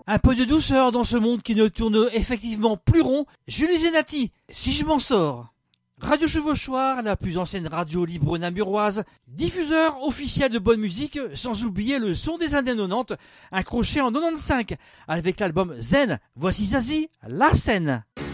Un peu de douceur dans ce monde qui ne tourne effectivement plus rond. Julie Zenati, si je m'en sors. Radio Chevauchoir, la plus ancienne radio libre namuroise, diffuseur officiel de bonne musique, sans oublier le son des années 90, accroché en 95, avec l'album Zen. Voici Zazie Larsen.